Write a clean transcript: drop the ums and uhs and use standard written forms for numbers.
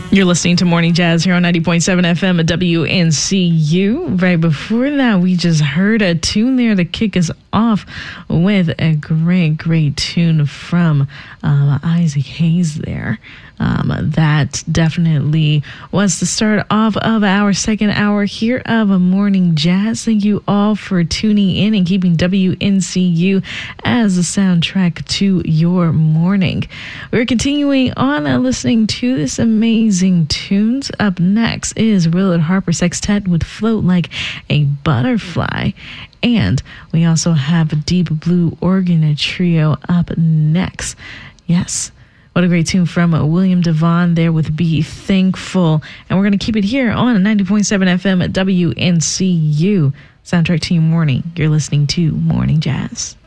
You're listening to Morning Jazz here on 90.7 FM at WNCU. Right before that, we just heard a tune there to kick us off with a great tune from Isaac Hayes there. That definitely was the start off of our second hour here of Morning Jazz. Thank you all for tuning in and keeping WNCU as a soundtrack to your morning. We're continuing on listening to this amazing tunes. Up next is Willard Harper Sextet with Float Like a Butterfly. And we also have a Deep Blue Organ Trio up next. Yes. What a great tune from William Devon there with Be Thankful. And we're going to keep it here on 90.7 FM at WNCU. Soundtrack to your morning. You're listening to Morning Jazz.